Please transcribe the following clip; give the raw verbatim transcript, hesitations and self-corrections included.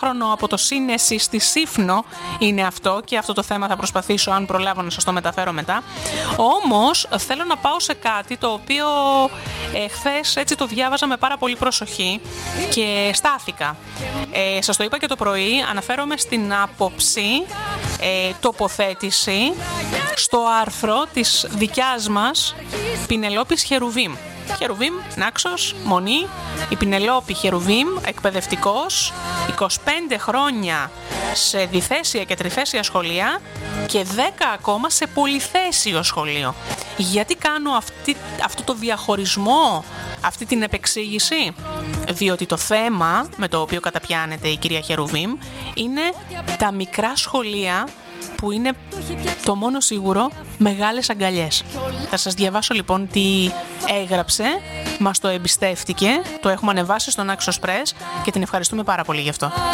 χρόνο από το Σύνεση στη Σύφνο είναι αυτό, και αυτό το θέμα θα προσπαθήσω, αν προλάβω, να σας το μεταφέρω μετά. Όμως θέλω να πάω σε κάτι το οποίο ε, χθες έτσι το διάβαζα με πάρα πολύ προσοχή και στάθηκα. Ε, σας το είπα και το πρωί, αναφέρομαι στην άποψη, ε, τοποθέτηση στο άρθρο της δικιάς μας Πινελόπης Χερουβίμ. Χερουβίμ, Νάξος, Μονή, η Πινελόπη Χερουβίμ, εκπαιδευτικός, είκοσι πέντε χρόνια σε διθέσια και τριθέσια σχολεία και δέκα ακόμα σε πολυθέσιο σχολείο. Γιατί κάνω αυτή, αυτό το διαχωρισμό, αυτή την επεξήγηση? Διότι το θέμα με το οποίο καταπιάνεται η κυρία Χερουβίμ είναι τα μικρά σχολεία που είναι το μόνο σίγουρο μεγάλες αγκαλιές. Θα σας διαβάσω λοιπόν τι έγραψε, μας το εμπιστεύτηκε, το έχουμε ανεβάσει στον Naxos Press και την ευχαριστούμε πάρα πολύ γι' αυτό.